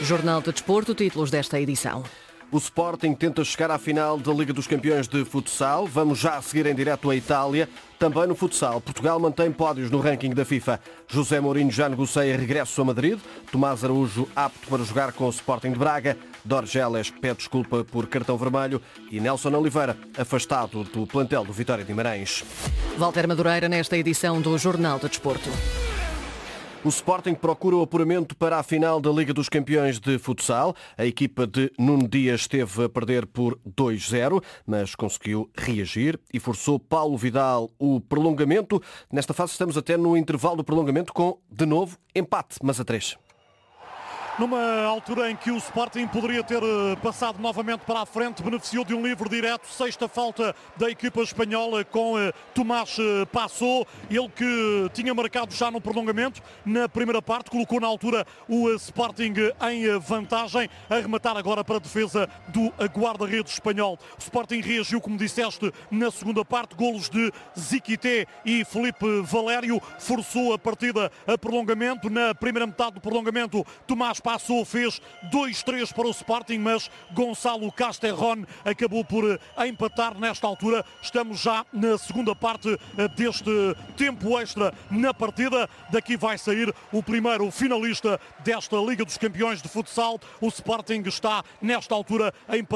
Jornal de Desporto, títulos desta edição. O Sporting tenta chegar à final da Liga dos Campeões de Futsal. Vamos já a seguir em direto à Itália. Também no futsal, Portugal mantém pódios no ranking da FIFA. José Mourinho já negocia regresso a Madrid. Tomás Araújo apto para jogar com o Sporting de Braga. Dorgeles pede desculpa por cartão vermelho. E Nelson Oliveira afastado do plantel do Vitória de Guimarães. Walter Madureira nesta edição do Jornal de Desporto. O Sporting procura o apuramento para a final da Liga dos Campeões de Futsal. A equipa de Nuno Dias esteve a perder por 2-0, mas conseguiu reagir e forçou Paulo Vidal o prolongamento. Nesta fase estamos até no intervalo do prolongamento com, de novo, empate, mas a 3. Numa altura em que o Sporting poderia ter passado novamente para a frente, beneficiou de um livre direto, sexta falta da equipa espanhola com Tomás Passou, ele que tinha marcado já no prolongamento, na primeira parte, colocou na altura o Sporting em vantagem, a rematar agora para a defesa do guarda-redes espanhol. O Sporting reagiu, como disseste, na segunda parte, golos de Ziquité e Felipe Valério, forçou a partida a prolongamento, na primeira metade do prolongamento, Tomás Passou, fez 2-3 para o Sporting, mas Gonçalo Casterron acabou por empatar nesta altura. Estamos já na segunda parte deste tempo extra na partida. Daqui vai sair o primeiro finalista desta Liga dos Campeões de Futsal. O Sporting está nesta altura a empatar